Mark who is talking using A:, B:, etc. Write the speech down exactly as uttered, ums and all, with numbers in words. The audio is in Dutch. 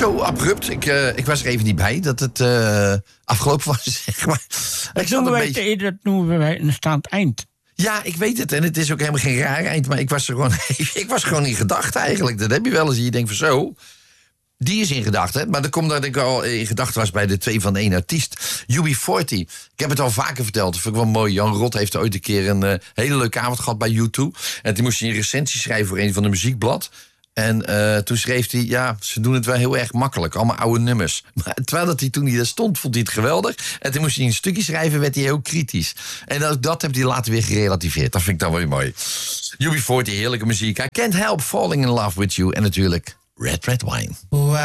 A: zo abrupt. Ik, uh, ik was er even niet bij dat het uh, afgelopen was, zeg maar.
B: Dat noemen, wij beetje... te, dat noemen wij een staand eind.
A: Ja, ik weet het. En het is ook helemaal geen raar eind. Maar ik was er gewoon, ik was gewoon in gedachten eigenlijk. Dat heb je wel eens. Je denkt van zo... Die is in gedachten, maar dat komt dat ik al in gedachten was bij de twee van één artiest. U B veertig. Ik heb het al vaker verteld. Dat vind ik wel mooi. Jan Rot heeft ooit een keer een uh, hele leuke avond gehad bij U twee. En toen moest hij een recensie schrijven voor een van de muziekblad. En uh, toen schreef hij, ja, ze doen het wel heel erg makkelijk. Allemaal oude nummers. Maar terwijl dat hij, toen hij daar stond, vond hij het geweldig. En toen moest hij een stukje schrijven, werd hij heel kritisch. En dat, dat heeft hij later weer gerelativeerd. Dat vind ik dan wel mooi. U B veertig, heerlijke muziek. I Can't Help Falling in Love With You. En natuurlijk Red Red Wine.